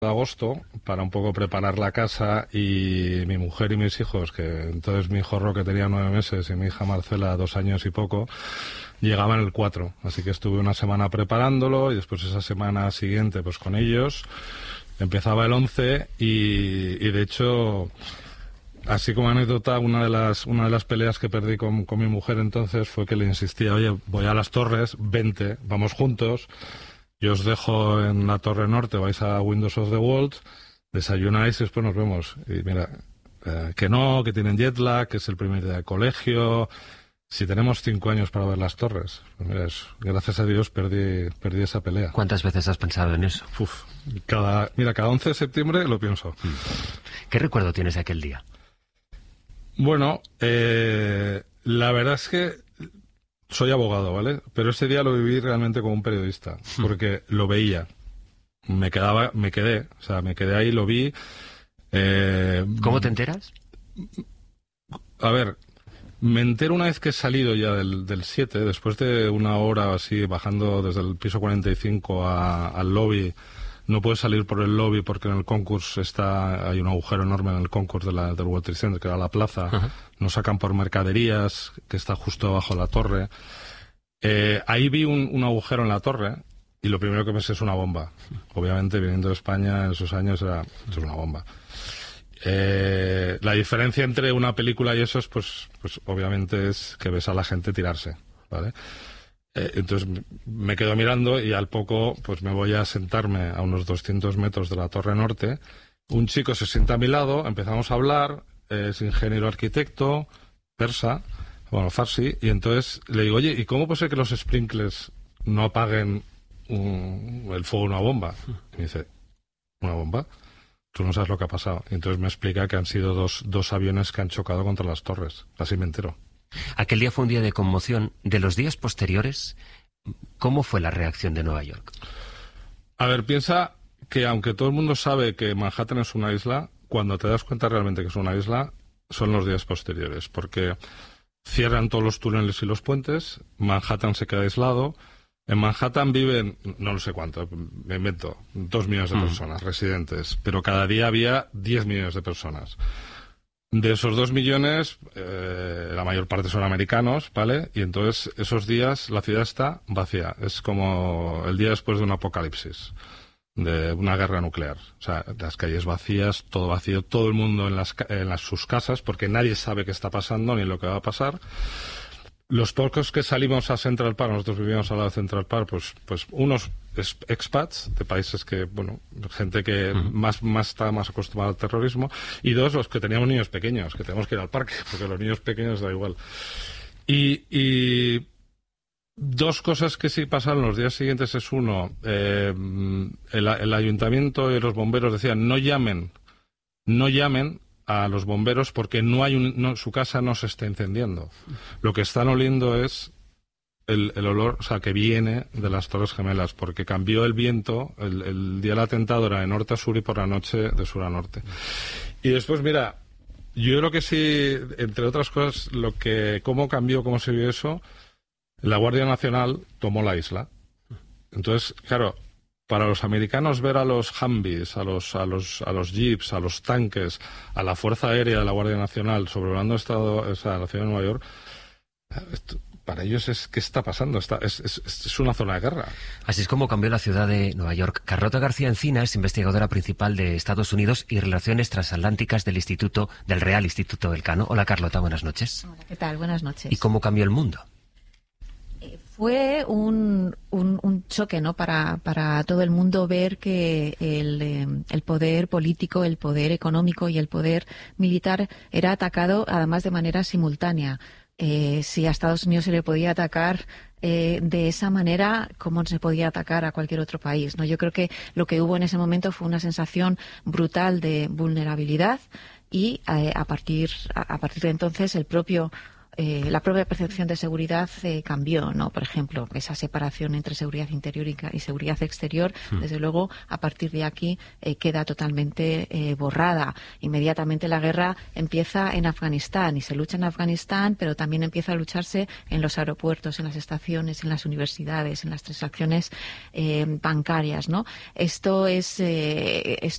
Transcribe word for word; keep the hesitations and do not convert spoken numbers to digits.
de agosto para un poco preparar la casa, y mi mujer y mis hijos, que entonces mi hijo Roque tenía nueve meses y mi hija Marcela dos años y poco, llegaban el cuatro, así que estuve una semana preparándolo y después esa semana siguiente pues con ellos empezaba el once y, y de hecho, así como anécdota, una de las una de las peleas que perdí con, con mi mujer entonces fue que le insistía: oye, voy a las Torres, vente, vamos juntos. Yo os dejo en la Torre Norte, vais a Windows of the World, desayunáis y después nos vemos. Y mira, eh, que no, que tienen jet lag, que es el primer día de colegio. Si tenemos cinco años para ver las torres, pues mira, es, gracias a Dios perdí, perdí esa pelea. ¿Cuántas veces has pensado en eso? Uf, cada, mira, cada once de septiembre lo pienso. ¿Qué recuerdo tienes de aquel día? Bueno, eh, la verdad es que soy abogado, ¿vale? Pero ese día lo viví realmente como un periodista, porque lo veía. Me quedaba, me quedé, o sea, me quedé ahí, lo vi. Eh, ¿Cómo te enteras? A ver, me entero una vez que he salido ya del, del siete, después de una hora así, bajando desde el piso cuarenta y cinco a, al lobby. No puedes salir por el lobby porque en el concurso está, hay un agujero enorme en el concurso de la, del World Trade Center, que era la plaza. Uh-huh. Nos sacan por mercaderías, que está justo abajo de la torre. Eh, ahí vi un, un agujero en la torre y lo primero que pensé es una bomba. Obviamente, viniendo de España en esos años, era es una bomba. Eh, la diferencia entre una película y eso es, pues, pues obviamente es que ves a la gente tirarse, ¿vale? Eh, entonces me quedo mirando y al poco pues me voy a sentarme a unos doscientos metros de la Torre Norte. Un chico se sienta a mi lado, empezamos a hablar, eh, es ingeniero arquitecto, persa, bueno, farsi, y entonces le digo: oye, ¿y cómo puede ser que los sprinklers no apaguen un, el fuego de una bomba? Y me dice: ¿una bomba? Tú no sabes lo que ha pasado. Y entonces me explica que han sido dos, dos aviones que han chocado contra las torres. Así me entero. Aquel día fue un día de conmoción. De los días posteriores, ¿cómo fue la reacción de Nueva York? A ver, piensa que aunque todo el mundo sabe que Manhattan es una isla, cuando te das cuenta realmente que es una isla, son los días posteriores, porque cierran todos los túneles y los puentes, Manhattan se queda aislado. En Manhattan viven, no lo sé cuánto, me invento, dos millones de personas, mm. residentes, pero cada día había diez millones de personas. De esos dos millones, eh, la mayor parte son americanos, ¿vale? Y entonces esos días la ciudad está vacía. Es como el día después de un apocalipsis, de una guerra nuclear. O sea, las calles vacías, todo vacío, todo el mundo en, las, en las, sus casas, porque nadie sabe qué está pasando ni lo que va a pasar. Los pocos que salimos a Central Park, nosotros vivíamos al lado de Central Park, pues, pues unos expats de países que, bueno, gente que uh-huh. más, más está más acostumbrada al terrorismo, y dos, los que teníamos niños pequeños, que tenemos que ir al parque, porque los niños pequeños da igual. Y, y dos cosas que sí pasaron los días siguientes es, uno, eh, el, el ayuntamiento y los bomberos decían: no llamen, no llamen a los bomberos porque no hay un, no, su casa no se está incendiando. Lo que están oliendo es el, el olor, o sea, que viene de las Torres Gemelas, porque cambió el viento. El, el día del atentado era de norte a sur y por la noche de sur a norte. Y después, mira, yo creo que sí, entre otras cosas, lo que cómo cambió, cómo se vio eso, la Guardia Nacional tomó la isla. Entonces, claro, para los americanos ver a los Humvees, a los a los a los jeeps, a los tanques, a la Fuerza Aérea de la Guardia Nacional sobrevolando estado, o sea, la ciudad de Nueva York, esto, para ellos es ¿qué está pasando? Está, es, es, es una zona de guerra. Así es como cambió la ciudad de Nueva York. Carlota García Encina es investigadora principal de Estados Unidos y Relaciones Transatlánticas del Instituto del Real Instituto Elcano. Hola, Carlota, buenas noches. Hola, ¿qué tal? Buenas noches. ¿Y cómo cambió el mundo? Fue un, un, un choque, ¿no?, para, para todo el mundo ver que el, eh, el poder político, el poder económico y el poder militar era atacado además de manera simultánea. Eh, si a Estados Unidos se le podía atacar eh, de esa manera, ¿cómo se podía atacar a cualquier otro país, ¿no? Yo creo que lo que hubo en ese momento fue una sensación brutal de vulnerabilidad y eh, a partir a, a partir de entonces el propio eh, la propia percepción de seguridad eh, cambió, ¿no? Por ejemplo, esa separación entre seguridad interior y, y seguridad exterior, mm. desde luego, a partir de aquí eh, queda totalmente eh, borrada. Inmediatamente la guerra empieza en Afganistán y se lucha en Afganistán, pero también empieza a lucharse en los aeropuertos, en las estaciones, en las universidades, en las transacciones eh, bancarias, ¿no? Esto es, eh, es